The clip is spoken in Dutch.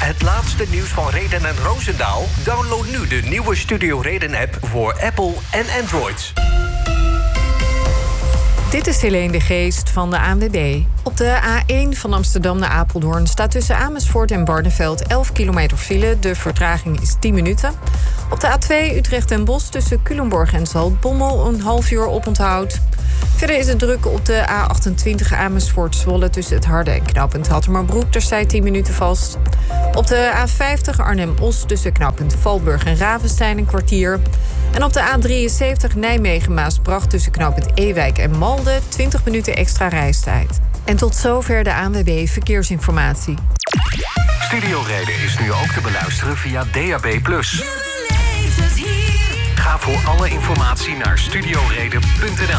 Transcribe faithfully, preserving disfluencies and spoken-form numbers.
Het laatste nieuws van Reden en Roosendaal? Download nu de nieuwe Studio Reden-app voor Apple en Android. Dit is Helene de Geest van de A N W B. Op de A één van Amsterdam naar Apeldoorn staat tussen Amersfoort en Barneveld elf kilometer file. De vertraging is tien minuten. Op de A twee Utrecht en Bosch tussen Culemborg en Zaltbommel een half uur oponthoud. Verder is het druk op de A achtentwintig Amersfoort-Zwolle tussen het Harde en knooppunt Hattemerbroek. Daar staat tien minuten vast. Op de A vijftig Arnhem-Os tussen knooppunt Valburg en Ravenstein een kwartier. En op de A drieënzeventig Nijmegen-Maasbracht tussen knooppunt Ewijk en Malden twintig minuten extra reistijd. En tot zover de A N W B Verkeersinformatie. Studio Reden is nu ook te beluisteren via D A B plus. Ga voor alle informatie naar studioreden punt n l.